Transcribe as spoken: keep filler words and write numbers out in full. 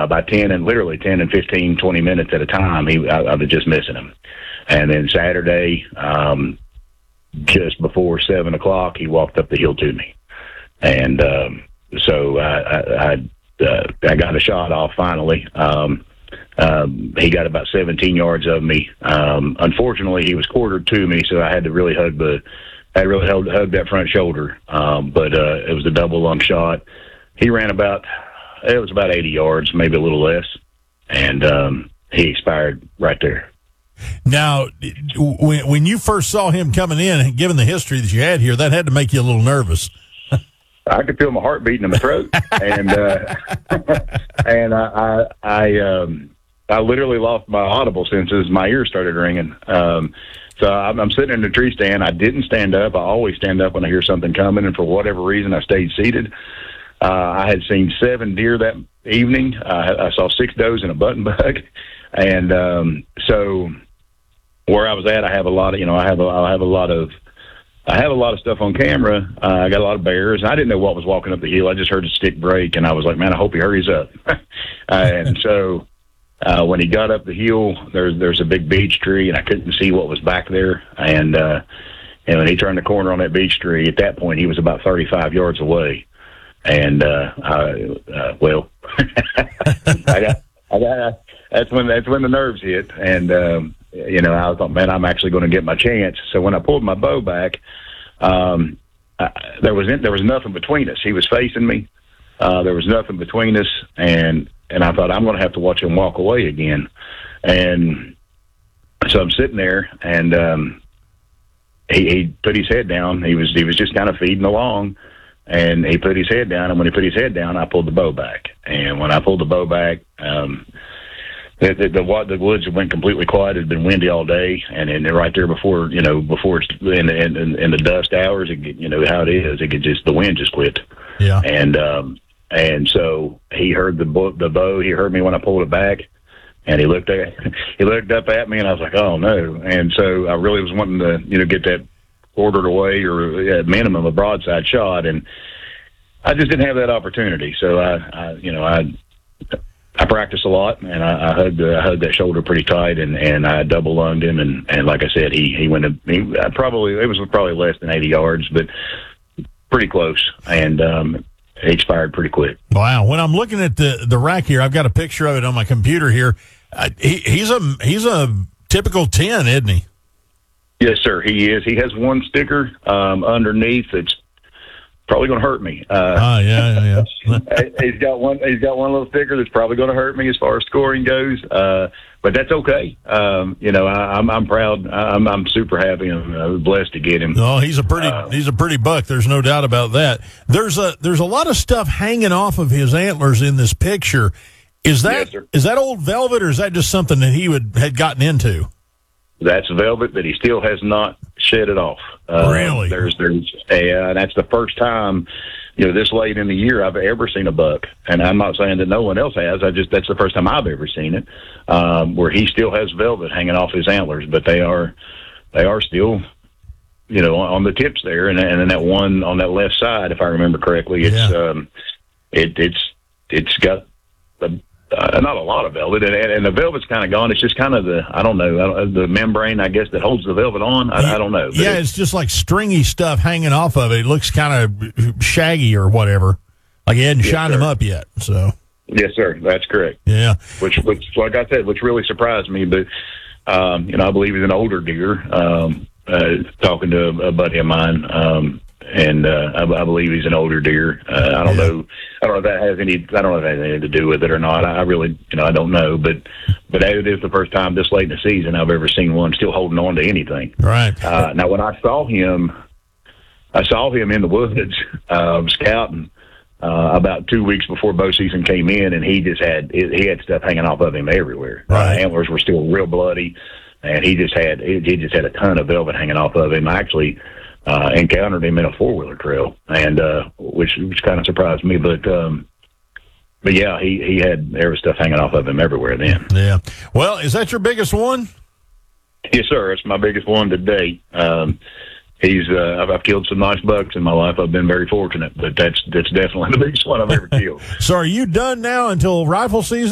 uh, by ten and literally ten and fifteen, twenty minutes at a time. He, I, I was just missing him. And then Saturday, um, just before seven o'clock, he walked up the hill to me. And, um, so I, I, I, uh, I got a shot off finally. Um, um, he got about seventeen yards of me. Um, unfortunately he was quartered to me, so I had to really hug the, I really held, hugged that front shoulder. Um, but, uh, it was a double lung shot. He ran about, it was about eighty yards, maybe a little less. And, um, he expired right there. Now, when when you first saw him coming in, given the history that you had here, that had to make you a little nervous. I could feel my heart beating in my throat, and uh, and I I I, um, I literally lost my audible senses. My ears started ringing. Um, so I'm, I'm sitting in the tree stand. I didn't stand up. I always stand up when I hear something coming, and for whatever reason, I stayed seated. Uh, I had seen seven deer that evening. Uh, I saw six does and a button bug, and um, so where I was at, I have a lot of you know I have a, I have a lot of. I have a lot of stuff on camera. Uh, I got a lot of bears. I didn't know what was walking up the hill. I just heard a stick break, and I was like, man, I hope he hurries up. uh, and so uh, when he got up the hill, there's there's a big beech tree, and I couldn't see what was back there. And, uh, and when he turned the corner on that beech tree, at that point, he was about thirty-five yards away. And, uh, I, uh, well, I got, I got, that's when, that's when the nerves hit. And, um, you know, I thought, man, I'm actually going to get my chance. So when I pulled my bow back, um, I, there was there was nothing between us. He was facing me. Uh, there was nothing between us, and and I thought I'm going to have to watch him walk away again. And so I'm sitting there, and um, he, he put his head down. He was he was just kind of feeding along, and he put his head down. And when he put his head down, I pulled the bow back. And when I pulled the bow back, um, The, the, the, the woods went completely quiet. It had been windy all day, and and right there before you know before it's in the, in, in the dust hours, it, you know how it is. It could just the wind just quit. Yeah. And um and so he heard the bow, the bow. He heard me when I pulled it back, and he looked at he looked up at me, and I was like, oh no. And so I really was wanting to you know get that ordered away or at minimum a broadside shot, and I just didn't have that opportunity. So I, I you know I. I practiced a lot, and I, I hugged uh, I hugged that shoulder pretty tight, and, and I double lunged him, and, and like I said, he he went. A, he I probably it was probably less than eighty yards, but pretty close, and um, he expired pretty quick. Wow! When I'm looking at the, the rack here, I've got a picture of it on my computer here. Uh, he, he's a he's a typical ten, isn't he? Yes, sir. He is. He has one sticker um, underneath that's probably going to hurt me. Uh, oh yeah, yeah, yeah. he's got one. He's got one little sticker that's probably going to hurt me as far as scoring goes. Uh, but that's okay. Um, you know, I, I'm I'm proud. I'm I'm super happy and uh, blessed to get him. Oh, he's a pretty uh, he's a pretty buck. There's no doubt about that. There's a there's a lot of stuff hanging off of his antlers in this picture. Is that yes, is that old velvet, or is that just something that he would had gotten into? That's velvet, but he still has not shed it off. Uh, really? There's, there's, uh, that's the first time, you know, this late in the year I've ever seen a buck. And I'm not saying that no one else has. I just, that's the first time I've ever seen it, um, where he still has velvet hanging off his antlers, but they are, they are still, you know, on, on the tips there. And, and then that one on that left side, if I remember correctly, it's, yeah. um, it, it's, it's got the, Uh, not a lot of velvet, and, and the velvet's kind of gone. It's just kind of the, I don't know, I don't, the membrane, I guess, that holds the velvet on. I, I don't know. Yeah, it's, it's just like stringy stuff hanging off of it. It looks kind of shaggy or whatever. Like he hadn't yes, shined sir. them up yet. So. Yes, sir. That's correct. Yeah. Which, which, like I said, which really surprised me. But, um, you know, I believe he's an older deer. Um, uh, talking to a, a buddy of mine, um, and uh, I, I believe he's an older deer. Uh, I don't yeah. know. I don't know if that has any. I don't know if that has anything to do with it or not. I really, you know, I don't know. But, but it is the first time this late in the season I've ever seen one still holding on to anything. Right. Uh, now, when I saw him, I saw him in the woods uh, scouting uh, about two weeks before bow season came in, and he just had he had stuff hanging off of him everywhere. Right. Uh, antlers were still real bloody, and he just had he just had a ton of velvet hanging off of him. I actually. Uh, encountered him in a four-wheeler trail, and uh, which which kind of surprised me. But um, but yeah, he, he had there was stuff hanging off of him everywhere then. Yeah. Well, is that your biggest one? Yes, sir. It's my biggest one to date. Um, he's uh, I've, I've killed some nice bucks in my life. I've been very fortunate, but that's that's definitely the biggest one I've ever killed. So, are you done now until rifle season?